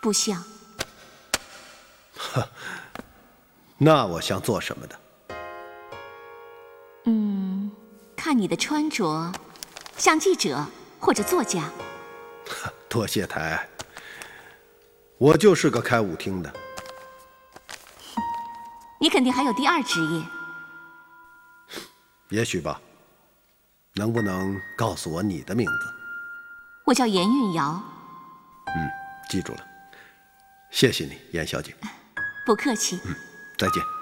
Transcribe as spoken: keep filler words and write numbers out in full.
不像。 呵，那我像做什么的？ 嗯，看你的穿着，像记者或者作家。 多谢抬爱，我就是个开舞厅的。 你肯定还有第二职业。 也许吧。能不能告诉我你的名字？ 我叫严韵瑶。 嗯，记住了。谢谢你，严小姐。 不客气。 嗯，再见。